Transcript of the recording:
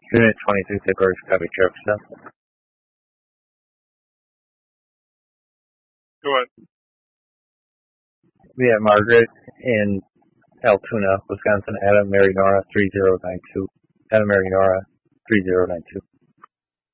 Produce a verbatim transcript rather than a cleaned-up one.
Unit twenty-two, Tipperary, copy, Jefferson. Go ahead. We have Margaret in Altoona, Wisconsin, Adam Mary Nora three zero nine two. Adam Mary Nora three zero nine two.